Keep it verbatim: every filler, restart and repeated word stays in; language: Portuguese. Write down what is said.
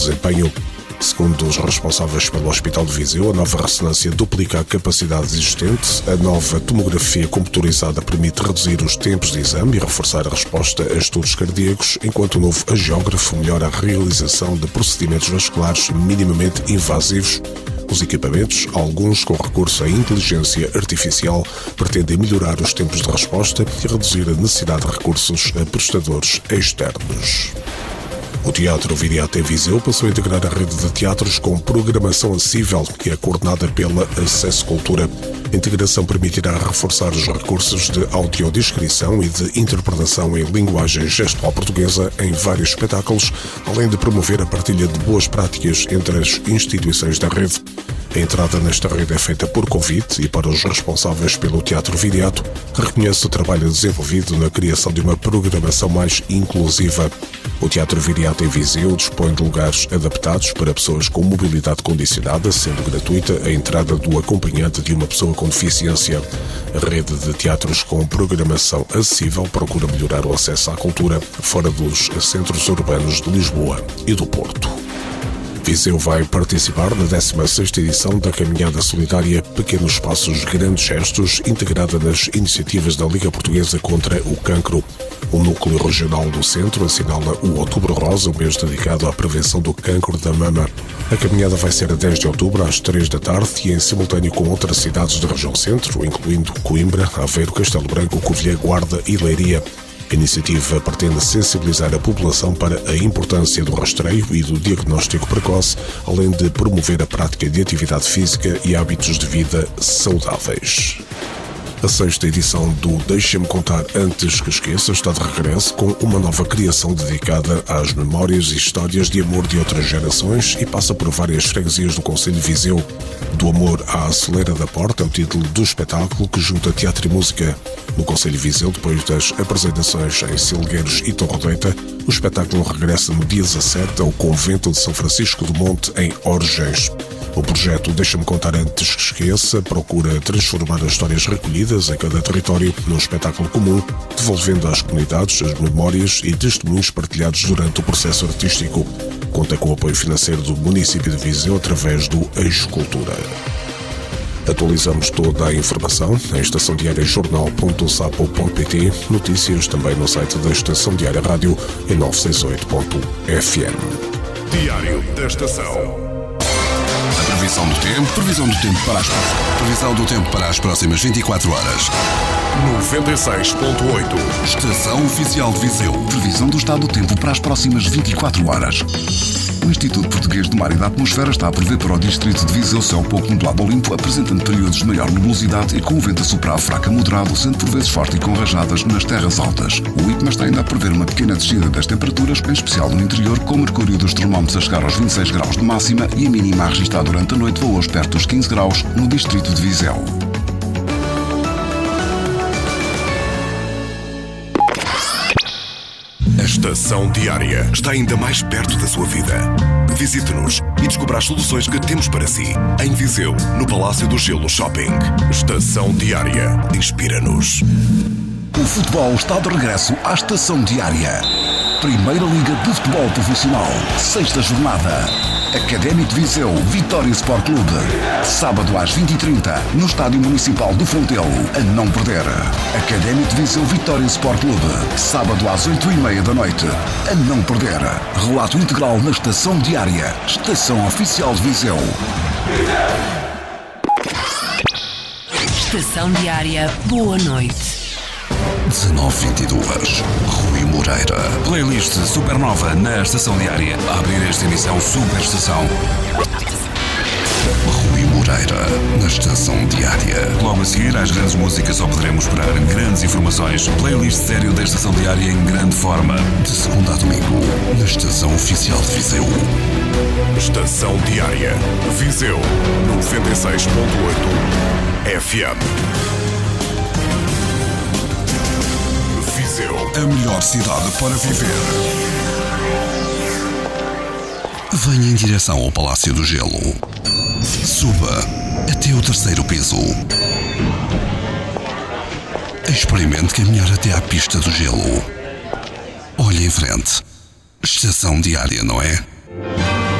desempenho. Segundo os responsáveis pelo Hospital de Viseu, a nova ressonância duplica a capacidade existente, a nova tomografia computadorizada permite reduzir os tempos de exame e reforçar a resposta a estudos cardíacos, enquanto o novo agiógrafo melhora a realização de procedimentos vasculares minimamente invasivos. Os equipamentos, alguns com recurso à inteligência artificial, pretendem melhorar os tempos de resposta e reduzir a necessidade de recursos a prestadores externos. O Teatro Viriato em Viseu passou a integrar a rede de teatros com programação acessível, que é coordenada pela Acesso Cultura. A integração permitirá reforçar os recursos de audiodescrição e de interpretação em linguagem gestual portuguesa em vários espetáculos, além de promover a partilha de boas práticas entre as instituições da rede. A entrada nesta rede é feita por convite e para os responsáveis pelo Teatro Viriato, reconhece o trabalho desenvolvido na criação de uma programação mais inclusiva. O Teatro Viriato em Viseu dispõe de lugares adaptados para pessoas com mobilidade condicionada, sendo gratuita a entrada do acompanhante de uma pessoa com deficiência. A rede de teatros com programação acessível procura melhorar o acesso à cultura fora dos centros urbanos de Lisboa e do Porto. Viseu vai participar na décima sexta edição da Caminhada Solidária Pequenos Passos Grandes Gestos, integrada nas iniciativas da Liga Portuguesa contra o Cancro. O Núcleo Regional do Centro assinala o Outubro Rosa, o mês dedicado à prevenção do cancro da mama. A caminhada vai ser a dez de outubro, às três da tarde, e em simultâneo com outras cidades da região centro, incluindo Coimbra, Aveiro, Castelo Branco, Covilhã, Guarda e Leiria. A iniciativa pretende sensibilizar a população para a importância do rastreio e do diagnóstico precoce, além de promover a prática de atividade física e hábitos de vida saudáveis. A sexta edição do Deixa-me Contar Antes que Esqueça está de regresso com uma nova criação dedicada às memórias e histórias de amor de outras gerações e passa por várias freguesias do concelho de Viseu. Do Amor à Soleira da Porta é o título do espetáculo que junta teatro e música. No concelho de Viseu, depois das apresentações em Silgueiros e Torrodeita, o espetáculo regressa no dia dezassete ao Convento de São Francisco do Monte, em Orgens. O projeto Deixa-me Contar Antes que Esqueça procura transformar as histórias recolhidas em cada território num espetáculo comum, devolvendo às comunidades as memórias e testemunhos partilhados durante o processo artístico. Conta com o apoio financeiro do município de Viseu através do Eixo Cultura. Atualizamos toda a informação em estação diária jornal ponto sapo ponto pt, notícias também no site da Estação Diária Rádio em novecentos e sessenta e oito ponto f m. Diário da Estação. A previsão do tempo, previsão do tempo para as previsão do tempo para as próximas vinte e quatro horas. noventa e seis ponto oito. Estação Oficial de Viseu. Previsão do estado do tempo para as próximas vinte e quatro horas. O Instituto Português do Mar e da Atmosfera está a prever para o distrito de Viseu céu pouco nublado ou limpo, apresentando períodos de maior nebulosidade e com o vento a soprar fraco a moderado, sendo por vezes forte e com rajadas nas terras altas. O I P M A está ainda a prever uma pequena descida das temperaturas, em especial no interior, com o mercúrio dos termómetros a chegar aos vinte e seis graus de máxima e a mínima a registrar durante a noite voa hoje perto dos quinze graus no distrito de Viseu. A Estação Diária está ainda mais perto da sua vida. Visite-nos e descubra as soluções que temos para si. Em Viseu, no Palácio do Gelo Shopping. Estação Diária. Inspira-nos. O futebol está de regresso à Estação Diária. Primeira Liga de Futebol Profissional. Sexta jornada. Académico de Viseu, Vitória Sport Clube. Sábado às vinte e trinta, no Estádio Municipal do Frontelo. A não perder. Académico de Viseu, Vitória Sport Clube. Sábado às oito e meia da noite. A não perder. Relato integral na Estação Diária. Estação Oficial de Viseu. Estação Diária, boa noite. dezenove e vinte e duas. Rui Moreira. Playlist Supernova na Estação Diária. A abrir esta emissão Super Estação. Rui Moreira na Estação Diária. Logo a seguir às grandes músicas só poderemos esperar grandes informações. Playlist sério da Estação Diária em grande forma. De segunda a domingo na Estação Oficial de Viseu. Estação Diária. Viseu noventa e seis ponto oito F M. A melhor cidade para viver. Venha em direção ao Palácio do Gelo. Suba até o terceiro piso. Experimente caminhar até à pista do gelo. Olhe em frente. Estação Diária, não é?